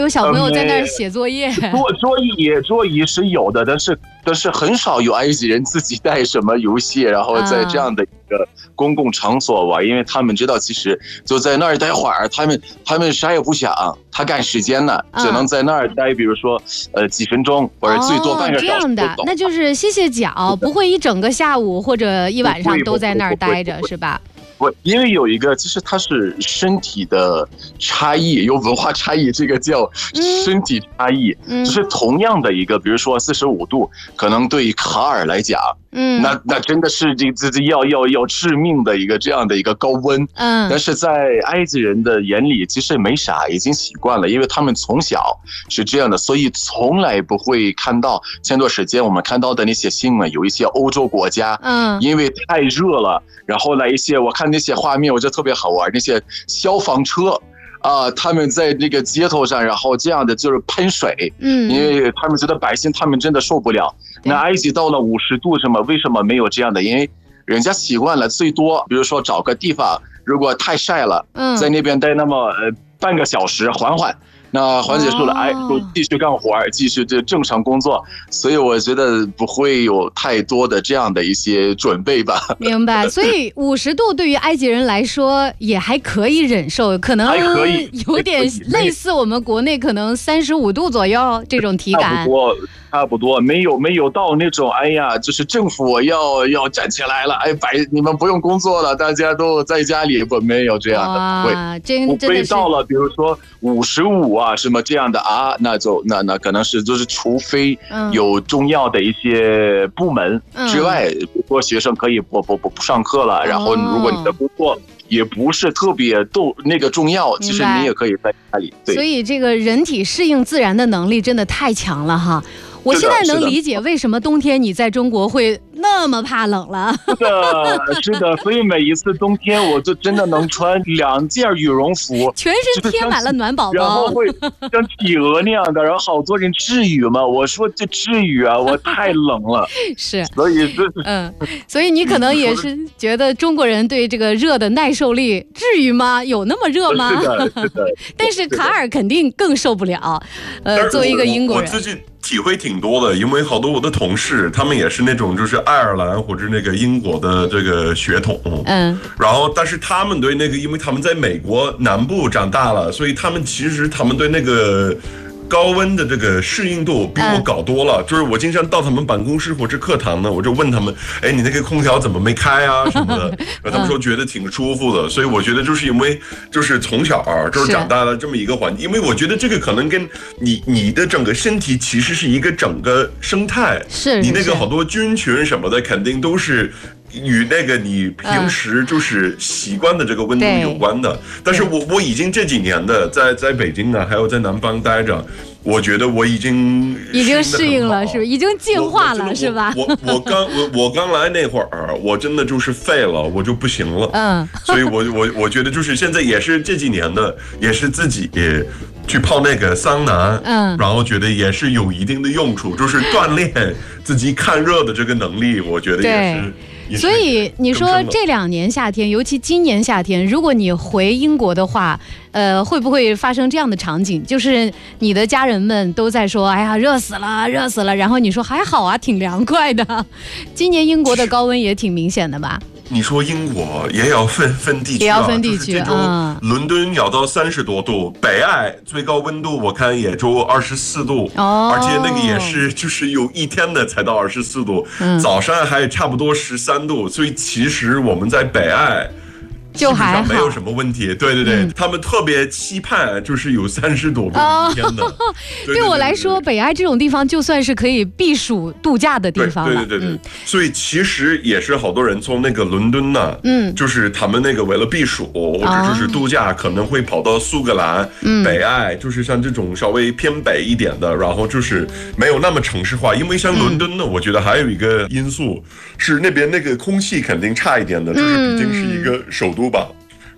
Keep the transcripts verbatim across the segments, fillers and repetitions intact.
小朋友在那儿写作业？ 桌桌椅桌椅是有的，但是但是很少有埃及人自己带什么游戏，然后在这样的一个公共场所玩，因为他们知道其实就在那儿待会儿，他们他们啥也不想，他赶时间呢，只能在那儿待，比如说呃几分钟或者最多半个小时。 哦，这样的，那就是歇歇脚，不会一整个下午或者一晚上都在那儿待着，是吧？ 不，因为有一个，其实它是身体的差异，有文化差异，这个叫身体差异，嗯、就是同样的一个，比如说四十五度，可能对于卡尔来讲，嗯，那那真的是这这这要要要致命的一个这样的一个高温，嗯，但是在埃及人的眼里，其实没啥，已经习惯了，因为他们从小是这样的，所以从来不会看到前段时间我们看到的那些新闻，有一些欧洲国家，嗯，因为太热了，然后来一些我看。那些画面我觉得特别好玩，那些消防车啊、呃，他们在那个街头上，然后这样的就是喷水，嗯，因为他们觉得百姓他们真的受不了。那埃及到了五十度什么，为什么没有这样的？因为人家习惯了，最多比如说找个地方，如果太晒了，嗯，在那边待那么呃半个小时，缓缓。那缓解束了，哎，就继续干活，继续这正常工作，所以我觉得不会有太多的这样的一些准备吧。 明白，所以五十度对于埃及人来说也还可以忍受，可能有点类似我们国内可能三十五度左右这种体感。 差不多。差不多没有没有到那种哎呀，就是政府要要站起来了，哎，百你们不用工作了，大家都在家里，不没有这样的，不会， 真不会到了，比如说五十五啊什么这样的啊，那就那那可能是就是除非有重要的一些部门之外，比如说学生可以不不不不上课了，然后如果你的工作也不是特别都那个重要，其实你也可以在家里。对， 所以这个人体适应自然的能力真的太强了哈。我现在能理解为什么冬天你在中国会那么怕冷了。 是的，是的，所以每一次冬天我就真的能穿两件羽绒服， 全身贴满了暖宝宝， 然后会像企鹅那样的，然后好多人至于吗？我说这至于啊，我太冷了。 是， 所以这嗯，所以你可能也是觉得中国人对这个热的耐受力至于吗？有那么热吗？ 是的，是的。 但是卡尔肯定更受不了。呃，作为一个英国人。 体会挺多的，因为好多我的同事，他们也是那种就是爱尔兰或者那个英国的这个血统，嗯，然后但是他们对那个，因为他们在美国南部长大了，所以他们其实他们对那个高温的这个适应度比我高多了，嗯、就是我经常到他们办公室或者课堂呢，我就问他们，哎，你那个空调怎么没开啊什么的，然后他们说觉得挺舒服的，所以我觉得就是因为就是从小就是长大了这么一个环境，因为我觉得这个可能跟你你的整个身体其实是一个整个生态， 是你那个好多菌群什么的肯定都是。与那个你平时就是习惯的这个温度有关的，嗯、但是我我已经这几年的在在北京呢，还有在南方待着，我觉得我已经已经适应了，是已经进化了，是吧？ 我我我刚我我刚来那会儿，我真的就是废了，我就不行了，嗯，所以我我我觉得就是现在也是这几年的，也是自己也去泡那个桑拿，嗯，然后觉得也是有一定的用处，就是锻炼自己看热的这个能力，我觉得也是。 所以你说这两年夏天，尤其今年夏天，如果你回英国的话，呃，会不会发生这样的场景？就是你的家人们都在说：“哎呀，热死了，热死了。”然后你说：“还好啊，挺凉快的。”今年英国的高温也挺明显的吧？ 你说英国也要分分地区、啊， 也要分地区啊。伦敦要到三十多度，北爱最高温度我看也就二十四度，哦，而且那个也是就是有一天的才到二十四度，嗯，早上还差不多十三度，所以其实我们在北爱。 就还好， 没有什么问题。对对对，嗯、他们特别期盼就是有三十多度一天的。哦、 对, 对, 对, 对, 对我来说，北爱这种地方就算是可以避暑度假的地方了。 对对对对、嗯、所以其实也是好多人从那个伦敦呢，嗯，就是他们那个为了避暑或者就是度假，可能会跑到苏格兰、嗯、北爱，就是像这种稍微偏北一点的，然后就是没有那么城市化。因为像伦敦呢，嗯、我觉得还有一个因素是那边那个空气肯定差一点的，就是毕竟是一个首都。吧，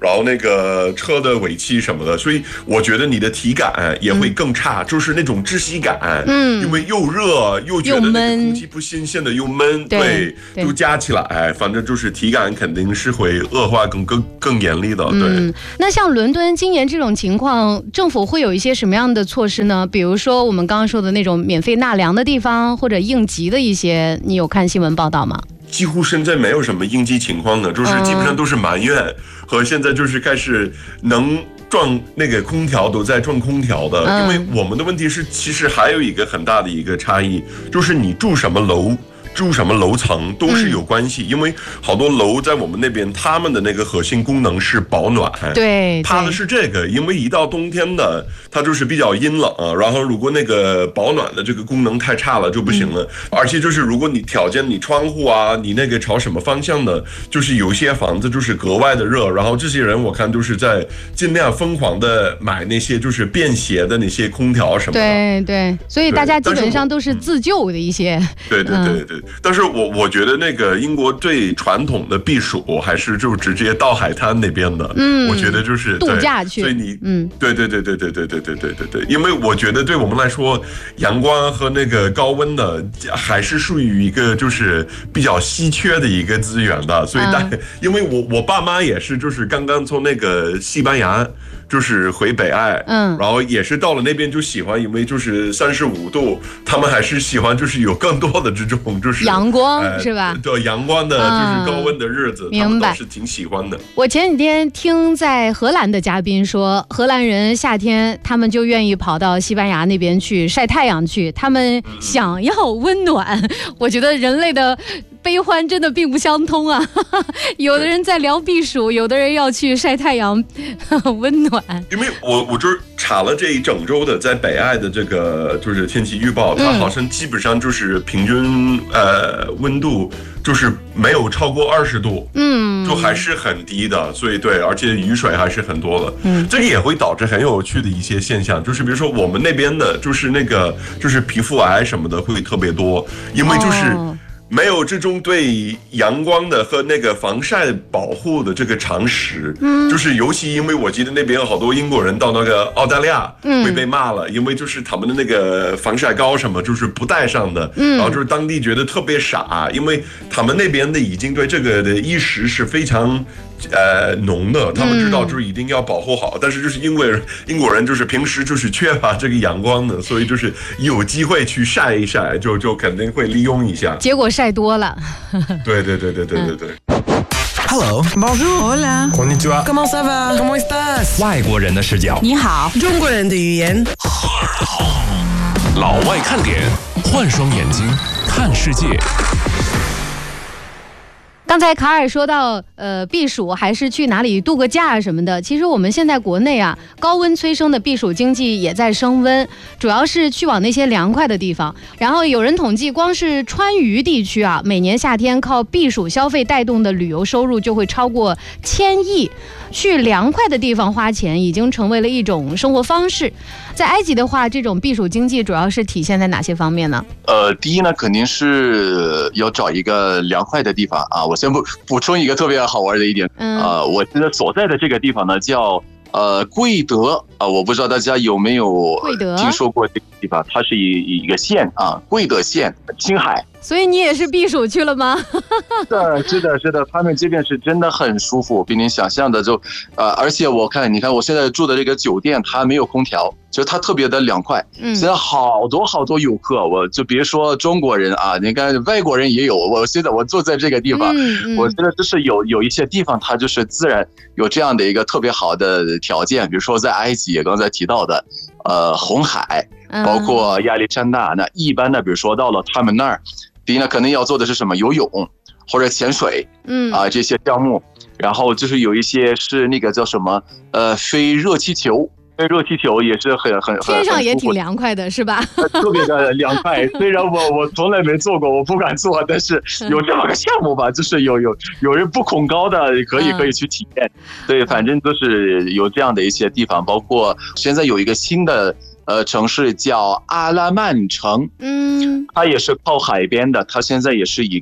然后那个车的尾气什么的，所以我觉得你的体感也会更差，嗯、就是那种窒息感，嗯，因为又热又觉得那个空气不新鲜的又闷，对，对都加起来，反正就是体感肯定是会恶化更更更严厉的，对。 嗯，那像伦敦今年这种情况，政府会有一些什么样的措施呢？比如说我们刚刚说的那种免费纳凉的地方，或者应急的一些，你有看新闻报道吗？ 几乎现在没有什么应急情况的，就是基本上都是埋怨、嗯、和现在就是开始能撞那个空调都在撞空调的、嗯、因为我们的问题是其实还有一个很大的一个差异，就是你住什么楼住什么楼层都是有关系、嗯、因为好多楼在我们那边他们的那个核心功能是保暖， 对， 怕的是这个，因为一到冬天的它就是比较阴冷、啊、然后如果那个保暖的这个功能太差了就不行了、嗯、而且就是如果你条件你窗户啊你那个朝什么方向的，就是有些房子就是格外的热，然后这些人我看都是在尽量疯狂的买那些就是便携的那些空调什么的， 对对，所以大家基本上都是自救的一些， 对对对对、嗯，但是我我觉得那个英国最传统的避暑还是就直接到海滩那边的，嗯，我觉得就是度假去， 所以你，嗯，对对对对对对对对对对对，因为我觉得对我们来说，阳光和那个高温的还是属于一个就是比较稀缺的一个资源的，所以但、嗯、因为我我爸妈也是就是刚刚从那个西班牙。就是回北爱，嗯，然后也是到了那边就喜欢，因为就是三十五度，他们还是喜欢就是有更多的这种就是阳光、呃、是吧？ 对，阳光的就是高温的日子， 嗯、 他们都是挺喜欢的。 我前几天听在荷兰的嘉宾说，荷兰人夏天他们就愿意跑到西班牙那边去晒太阳去，他们想要温暖。嗯、我觉得人类的悲欢真的并不相通啊！有的人在聊避暑，有的人要去晒太阳，温暖。 因为我我就是查了这一整周的在北爱的这个就是天气预报，它好像基本上就是平均呃温度就是没有超过二十度，嗯，就还是很低的，所以对，而且雨水还是很多的，嗯，这个也会导致很有趣的一些现象，就是比如说我们那边的就是那个就是皮肤癌什么的会特别多，因为就是。哦没有这种对阳光的和那个防晒保护的这个常识，嗯，就是尤其因为我记得那边有好多英国人到那个澳大利亚会被骂了，嗯、因为就是他们的那个防晒膏什么就是不带上的，嗯，然后就是当地觉得特别傻，因为他们那边的已经对这个的意识是非常。呃，浓的，他们知道就是一定要保护好，嗯、但是就是因为英国人就是平时就是缺乏这个阳光的，所以就是有机会去晒一晒，就就肯定会利用一下。 结果晒多了。 对对对对对对对。 Hello, bonjour, hola, konnichiwa, comment ça va, comment estás？ 外国人的视角， 你好， 中国人的语言。 老外看点，换双眼睛看世界。 刚才卡尔说到，呃，避暑还是去哪里度个假什么的。其实我们现在国内啊，高温催生的避暑经济也在升温，主要是去往那些凉快的地方。然后有人统计，光是川渝地区啊，每年夏天靠避暑消费带动的旅游收入就会超过千亿。去凉快的地方花钱已经成为了一种生活方式。在埃及的话，这种避暑经济主要是体现在哪些方面呢？ 呃，第一呢，肯定是要找一个凉快的地方啊。我先补补充一个特别好玩的一点，嗯，呃，我现在所在的这个地方呢叫呃贵德啊、呃，我不知道大家有没有听说过这个地方，它是一一个县啊，贵德县，青海。 所以你也是避暑去了吗？ 是的，是的，是的，他们这边是真的很舒服，比你想象的就，呃，而且我看，你看我现在住的这个酒店，它没有空调，就它特别的凉快。嗯，现在好多好多游客，我就别说中国人啊，你看外国人也有。我现在我坐在这个地方，嗯嗯、我觉得就是有有一些地方，它就是自然有这样的一个特别好的条件，比如说在埃及刚才提到的，呃，红海，包括亚历山大，那一般的，比如说到了他们那儿。第一呢，可能要做的是什么游泳或者潜水，嗯啊这些项目，然后就是有一些是那个叫什么呃飞热气球，飞热气球也是很很天上也挺凉快的，是吧？ 特别的凉快。虽然我我从来没做过，我不敢做，但是有这么个项目吧，就是有有有人不恐高的可以可以去体验。对，反正就是有这样的一些地方，包括现在有一个新的。呃，城市叫阿拉曼城，嗯，它也是靠海边的，它现在也是一个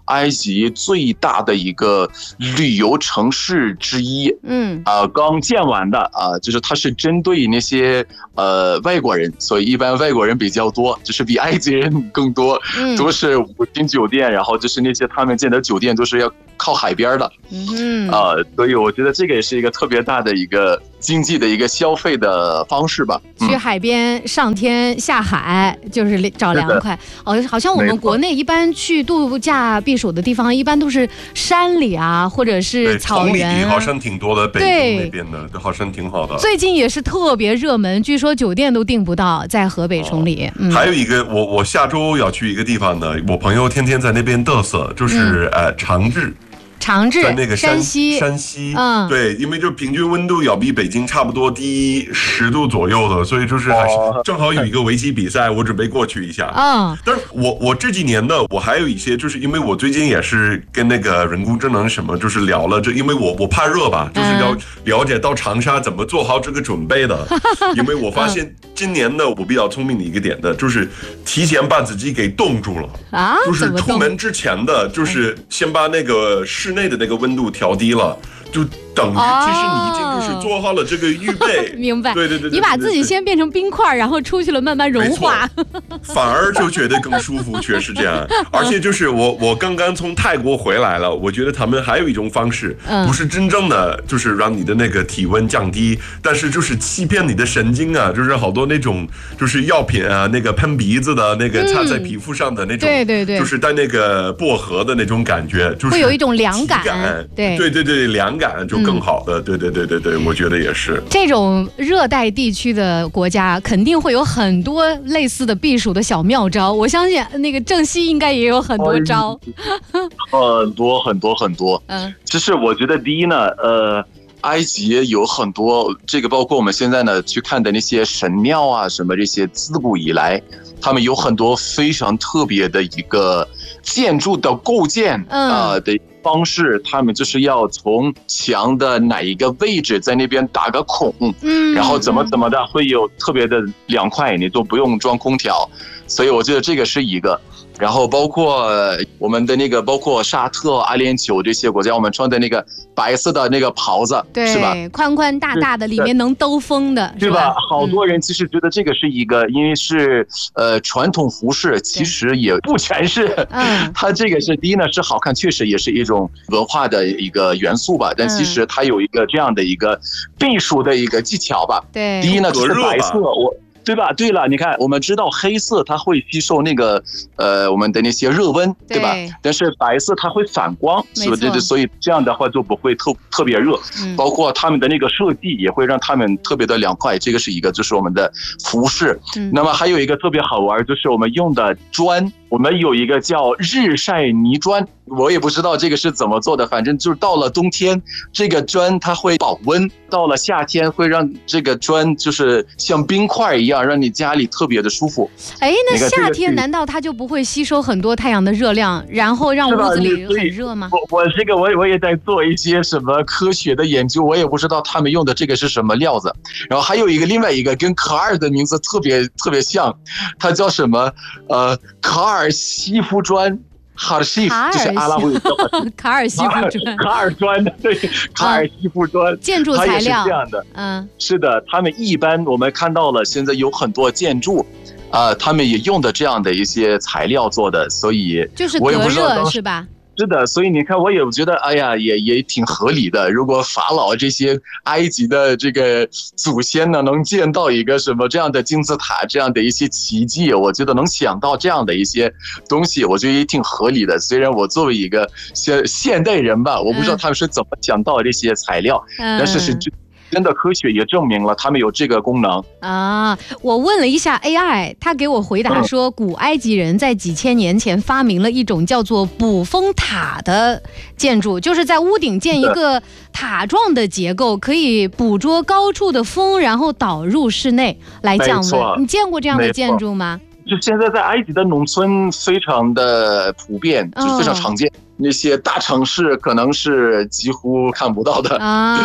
埃及最大的一个旅游城市之一。嗯，啊、呃，刚建完的啊、呃，就是它是针对那些呃外国人，所以一般外国人比较多，就是比埃及人更多，嗯、都是五星酒店，然后就是那些他们建的酒店都是要靠海边的。嗯，啊、呃，所以我觉得这个也是一个特别大的一个经济的一个消费的方式吧。 嗯、去海边上天下海就是找凉快。哦，好像我们国内一般去度假避暑的地方，一般都是山里啊，或者是草原、啊。 好像挺多的，北京那边的，好像挺好的。 最近也是特别热门，据说酒店都订不到，在河北崇礼。哦嗯、还有一个，我我下周要去一个地方呢，我朋友天天在那边嘚瑟，就是、嗯、呃长治。 长治， 在那个山西， 山西，嗯，对，因为就平均温度要比北京差不多低十度左右的，所以就是还是正好有一个围棋比赛，我准备过去一下。嗯，但是我我这几年呢，我还有一些，就是因为我最近也是跟那个人工智能什么，就是聊了这，因为我我怕热吧，就是了、嗯、了解到长沙怎么做好这个准备的，因为我发现今年呢，我比较聪明的一个点的，就是提前把自己给冻住了啊，就是出门之前的，就是先把那个室内的那个温度调低了，就等于其实你已经就是做好了这个预备。 明白， 对对 对, 对, 对, 对， 你把自己先变成冰块，然后出去了慢慢融化， 反而就觉得更舒服，确实这样。而且就是我我刚刚从泰国回来了，我觉得他们还有一种方式，嗯、不是真正的就是让你的那个体温降低，但是就是欺骗你的神经啊，就是好多那种就是药品啊，那个喷鼻子的那个擦在皮肤上的那种，嗯、对对对，就是带那个薄荷的那种感觉，就是会有一种凉感，对对对对，凉感就更好的，嗯、对对对对对，我觉得也是。 这种热带地区的国家肯定会有很多类似的避暑的小妙招，我相信那个郑熙应该也有很多招。 很多很多很多，嗯，其实我觉得第一呢，呃。埃及有很多，这个包括我们现在呢去看的那些神庙啊，什么这些，自古以来，他们有很多非常特别的一个建筑的构建啊、呃、的方式，他们就是要从墙的哪一个位置在那边打个孔，嗯，然后怎么怎么的会有特别的凉快，你都不用装空调，所以我觉得这个是一个。然后包括我们的那个，包括沙特、阿联酋这些国家，我们穿的那个白色的那个袍子， 对， 是吧？ 宽宽大大的，里面能兜风的， 对吧？好多人其实觉得这个是一个，因为是呃传统服饰，其实也不全是。嗯，它这个是第一呢是好看，确实也是一种文化的一个元素吧。但其实它有一个这样的一个避暑的一个技巧吧。 对， 第一呢就是白色，我。对吧？对了，你看，我们知道黑色它会吸收那个呃我们的那些热温，对吧？但是白色它会反光，是不是？所以这样的话就不会特特别热。嗯、包括他们的那个设计也会让他们特别的凉快，这个是一个，就是我们的服饰。嗯、那么还有一个特别好玩，就是我们用的砖。我们有一个叫日晒泥砖，我也不知道这个是怎么做的，反正就是到了冬天，这个砖它会保温；到了夏天，会让这个砖就是像冰块一样，让你家里特别的舒服。 哎，那夏天难道它就不会吸收很多太阳的热量，然后让屋子里很热吗？ 我我这个我我也在做一些什么科学的研究，我也不知道他们用的这个是什么料子。然后还有一个另外一个跟卡尔的名字特别特别像，它叫什么？呃，卡尔。西夫砖，哈尔西夫就是阿拉伯语叫卡尔西夫砖， 卡尔砖对，卡尔西夫砖、嗯、 建筑材料它也是这样的，嗯，是的，他们一般我们看到了，现在有很多建筑，啊、呃，他们也用的这样的一些材料做的，所以就是隔热是吧？ 是的，所以你看，我也觉得，哎呀，也也挺合理的。如果法老这些埃及的这个祖先呢，能见到一个什么这样的金字塔，这样的一些奇迹，我觉得能想到这样的一些东西，我觉得也挺合理的。虽然我作为一个现现代人吧，我不知道他们是怎么想到这些材料，嗯、但是是真的科学也证明了他们有这个功能啊！我问了一下 A I， 他给我回答说，古埃及人在几千年前发明了一种叫做捕风塔的建筑，就是在屋顶建一个塔状的结构，可以捕捉高处的风，然后导入室内来降温。你见过这样的建筑吗？ 就现在在埃及的农村非常的普遍，就非常常见。嗯、那些大城市可能是几乎看不到的啊。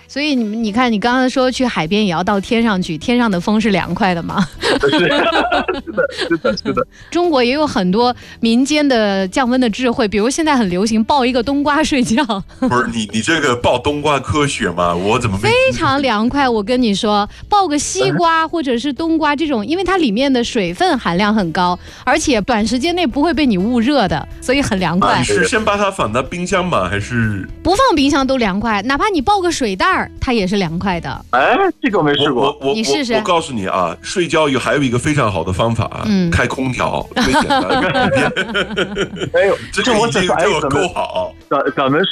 所以你你看，你刚刚说去海边也要到天上去，天上的风是凉快的吗？ 是的，是的，是的。 中国也有很多民间的降温的智慧，比如现在很流行抱一个冬瓜睡觉。 不是你，你这个抱冬瓜科学吗？我怎么没？ 非常凉快，我跟你说，抱个西瓜或者是冬瓜这种，因为它里面的水分含量很高，而且短时间内不会被你捂热的，所以很凉快。 啊、你是先把它放到冰箱吗？还是不放冰箱都凉快？哪怕你抱个水袋儿，它也是凉快的。 哎，这个我没试过。 我我你试试。 我告诉你啊，睡觉有还有一个非常好的方法，嗯、开空调最简单。 哎呦， 这个已经就够好。 咱咱们